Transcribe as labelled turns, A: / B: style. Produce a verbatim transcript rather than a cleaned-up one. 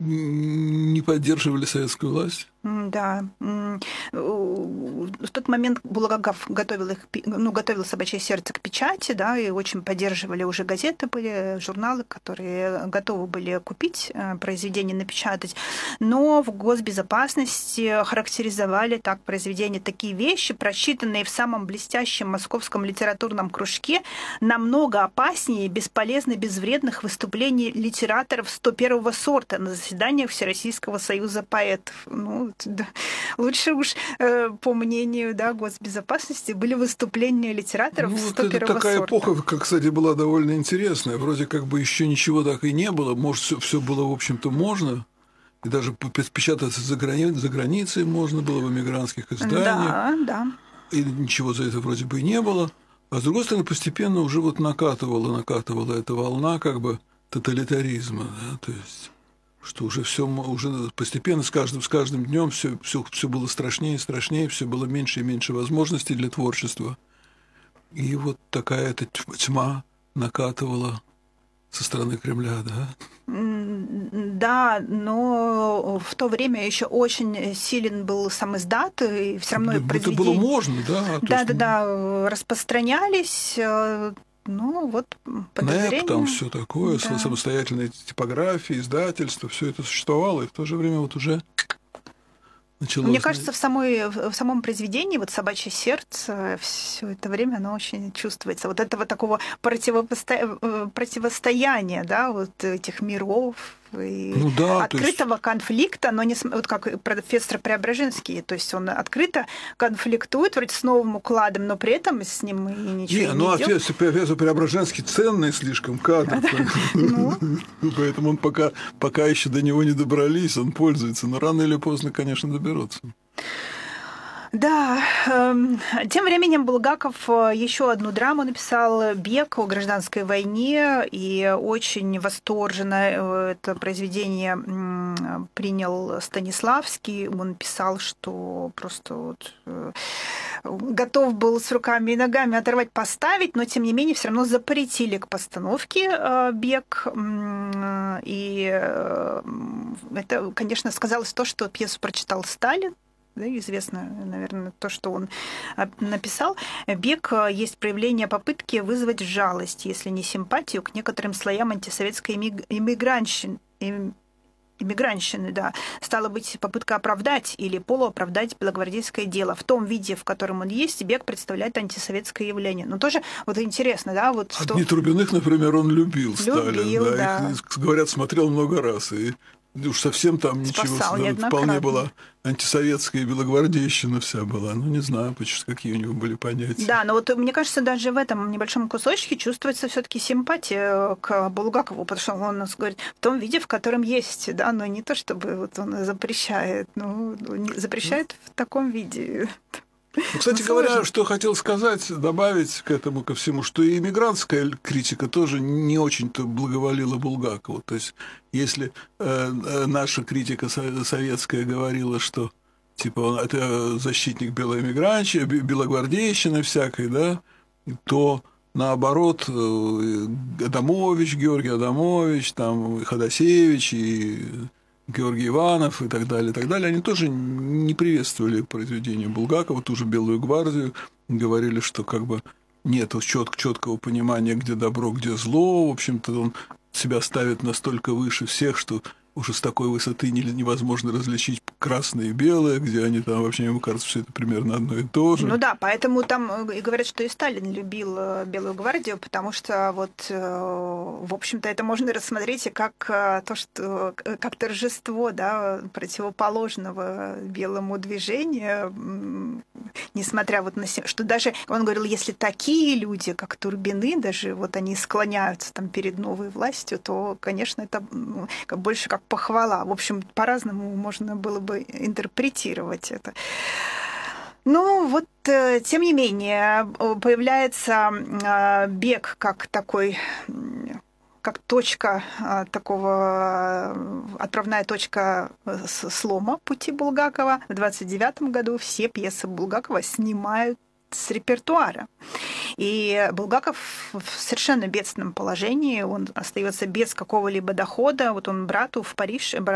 A: не поддерживали советскую власть?
B: Да. В тот момент Булгаков готовил, их, ну, готовил «Собачье сердце» к печати, да, и очень поддерживали уже газеты, были журналы, которые готовы были купить произведение, напечатать. Но в госбезопасности характеризовали так произведение такие вещи, прочитанные в самом блестящем московском литературном кружке, намного опаснее и бесполезно безвредных выступлений литераторов сто первого сорта на заседаниях Всероссийского союза поэтов. Ну, да. Лучше уж, э, по мнению, да, госбезопасности, были выступления литераторов
A: ну,
B: сто первого
A: это такая
B: сорта.
A: эпоха, как, кстати, была довольно интересная. Вроде как бы еще ничего так и не было. Может, все, все было, в общем-то, можно. И даже печататься за, грани... за границей можно было в эмигрантских изданиях.
B: Да, да.
A: И ничего за это вроде бы и не было. А с другой стороны, постепенно уже вот накатывала, накатывала эта волна как бы тоталитаризма. Да? То есть что уже все уже постепенно с каждым с каждым днем все, все, все было страшнее и страшнее, все было меньше и меньше возможностей для творчества. И вот такая эта тьма накатывала со стороны Кремля, да?
B: Да, но в то время еще очень силен был сам издат, и все равно
A: это
B: произведения...
A: было можно, да?
B: Да, да, да, распространялись. Ну, вот подозрение.
A: НЭП, там все такое,
B: да.
A: Самостоятельные типографии, издательства, все это существовало, и в то же время вот уже началось.
B: Мне кажется, в, самой, в самом произведении вот «Собачье сердце» все это время оно очень чувствуется. Вот этого такого противопосто... противостояния, да, вот этих миров и
A: ну, да,
B: открытого
A: есть...
B: конфликта, но не вот как профессор Преображенский, то есть он открыто конфликтует вроде с новым укладом, но при этом с ним и ничего не,
A: не ну,
B: идет.
A: а профессор Преображенский ценный слишком кадр, поэтому он пока пока еще до него не добрались, он пользуется, но рано или поздно, конечно, доберутся.
B: Да, тем временем Булгаков еще одну драму написал «Бег» о гражданской войне, и очень восторженно это произведение принял Станиславский. Он писал, что просто вот готов был с руками и ногами оторвать, поставить, но тем не менее все равно запретили к постановке «Бег». И это, конечно, сказалось то, что пьесу прочитал Сталин. Да, известно, наверное, то, что он написал. «Бег» есть проявление попытки вызвать жалость, если не симпатию, к некоторым слоям антисоветской иммигрантщины. Иммигрантщины, да. Стало быть, попытка оправдать или полуоправдать белогвардейское дело. В том виде, в котором он есть, «Бег» представляет антисоветское явление. Но тоже вот интересно, да, вот
A: что...
B: что...
A: Дни Трубиных, например, он любил,
B: любил
A: Сталин. Да,
B: да.
A: Их, говорят, смотрел много раз. И уж совсем там
B: Спасал
A: ничего, вполне была антисоветская белогвардейщина вся была. Ну, не знаю, какие у него были понятия.
B: Да, но вот мне кажется, даже в этом небольшом кусочке чувствуется все-таки симпатия к Булгакову, потому что он нас говорит в том виде, в котором есть, да, но не то, чтобы вот он запрещает, ну, запрещает в таком виде.
A: Ну, кстати ну, говоря, что хотел сказать, добавить к этому, ко всему, что и иммигрантская критика тоже не очень-то благоволила Булгакову. То есть, если э, наша критика советская говорила, что типа он это защитник белой эмигрантщины, белогвардейщины всякой, да, то наоборот Адамович, Георгий Адамович, там Ходосевич и Георгий Иванов и так далее, и так далее, они тоже не приветствовали произведение Булгакова, ту же «Белую гвардию», говорили, что как бы нет четкого понимания, где добро, где зло, в общем-то, он себя ставит настолько выше всех, что уже с такой высоты невозможно различить красное и белое, где они там, вообще, ему кажется, все это примерно одно и то же.
B: Ну да, поэтому там и говорят, что и Сталин любил «Белую гвардию», потому что вот, в общем-то, это можно рассмотреть и как то, что как торжество, да, противоположного белому движению, несмотря вот на что даже, он говорил, если такие люди, как Турбины, даже вот они склоняются там перед новой властью, то, конечно, это больше как похвала. В общем, по-разному можно было бы интерпретировать это. Ну, вот, тем не менее, появляется «Бег» как такой, как точка такого, отправная точка слома пути Булгакова. В двадцать девятом году все пьесы Булгакова снимают с репертуара. И Булгаков в совершенно бедственном положении, он остается без какого-либо дохода. Вот он брату в Париж,